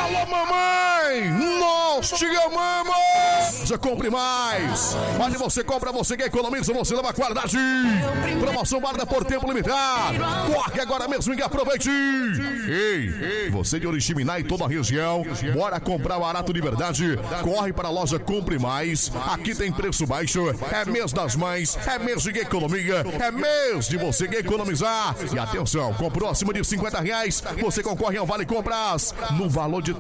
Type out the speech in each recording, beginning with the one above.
Alô, mamãe! Nós te amamos! Já compre mais! Onde você compra, você que economiza, você leva qualidade! Promoção válida por tempo limitado! Corre agora mesmo e aproveite! Ei, você de Oriximiná e toda a região, bora comprar barato de verdade! Corre para a loja Compre Mais! Aqui tem preço baixo, é mês das mães, é mês de economia, é mês de você que economizar! E atenção, comprou acima de R$50, você concorre ao Vale Compras no valor de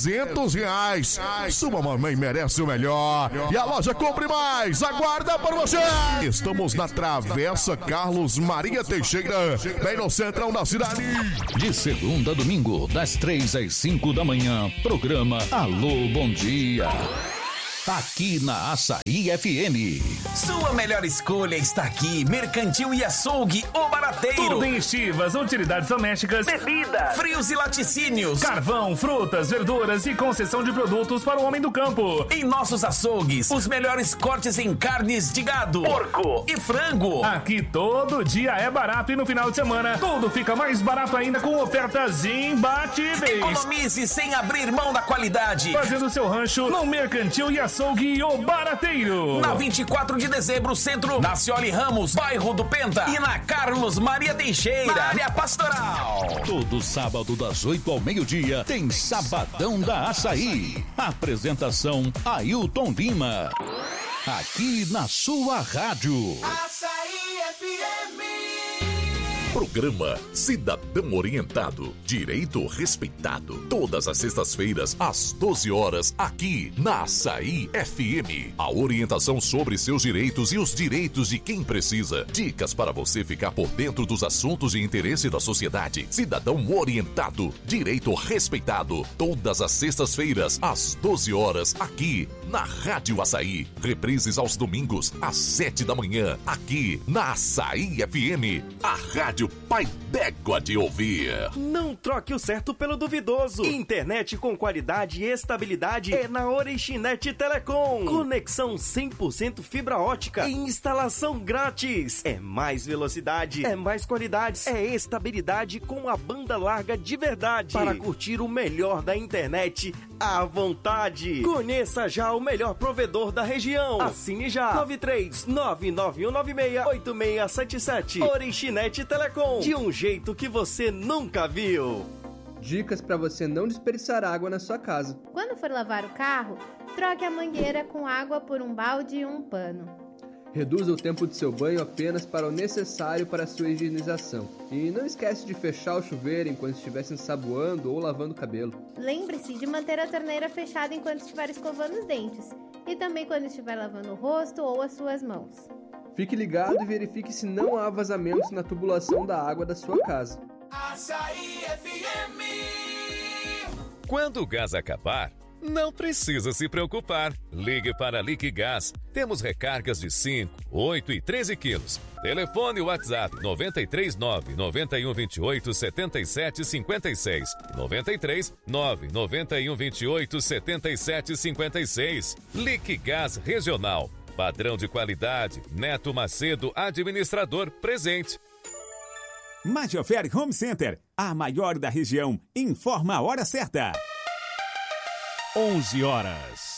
R$300. Sua mamãe merece o melhor. E a loja Compre Mais aguarda por você. Estamos na Travessa Carlos Maria Teixeira, bem no centrão da cidade. De segunda a domingo, das 3 às 5 da manhã, programa Alô, bom dia. Aqui na Açaí FM. Sua melhor escolha está aqui. Mercantil e Açougue, o Barateiro. Tudo em estivas, utilidades domésticas, bebida, frios e laticínios, carvão, frutas, verduras e concessão de produtos para o homem do campo. Em nossos açougues, os melhores cortes em carnes de gado, porco e frango. Aqui todo dia é barato e no final de semana tudo fica mais barato ainda com ofertas imbatíveis. Economize sem abrir mão da qualidade. Fazendo seu rancho no Mercantil e Açougue o Barateiro. Na 24 de dezembro, centro, na Cioli Ramos, bairro do Penta. E na Carlos Maria Teixeira, na área pastoral. Todo sábado das 8 ao meio-dia tem Sabadão da Açaí. Apresentação Ailton Lima. Aqui na sua rádio. Açaí FM. Programa Cidadão Orientado, Direito Respeitado. Todas as sextas-feiras, às 12 horas, aqui na Açaí FM. A orientação sobre seus direitos e os direitos de quem precisa. Dicas para você ficar por dentro dos assuntos de interesse da sociedade. Cidadão Orientado, Direito Respeitado. Todas as sextas-feiras, às 12 horas, aqui na Rádio Açaí. Reprises aos domingos, às 7 da manhã, aqui na Açaí FM. A Rádio Pai d'Égua de ouvir. Não troque o certo pelo duvidoso. Internet com qualidade e estabilidade é na Orixinet Telecom. Conexão 100% fibra ótica e instalação grátis. É mais velocidade, é mais qualidade, é estabilidade com a banda larga de verdade. Para curtir o melhor da internet à vontade. Conheça já o melhor provedor da região. Assine já. 93-99196-8677. Orixinet Telecom. De um jeito que você nunca viu. Dicas para você não desperdiçar água na sua casa. Quando for lavar o carro, troque a mangueira com água por um balde e um pano. Reduza o tempo de seu banho apenas para o necessário para a sua higienização. E não esquece de fechar o chuveiro enquanto estiver se ensaboando ou lavando o cabelo. Lembre-se de manter a torneira fechada enquanto estiver escovando os dentes. E também quando estiver lavando o rosto ou as suas mãos. Fique ligado e verifique se não há vazamentos na tubulação da água da sua casa. Açaí FM. Quando o gás acabar, não precisa se preocupar. Ligue para a Liquigás. Temos recargas de 5, 8 e 13 quilos. Telefone WhatsApp 93-9-9128-7756. 93-9-9128-7756. Liquigás Regional. Padrão de qualidade, Neto Macedo, administrador, presente. Majoferi Home Center, a maior da região, informa a hora certa. 11 horas.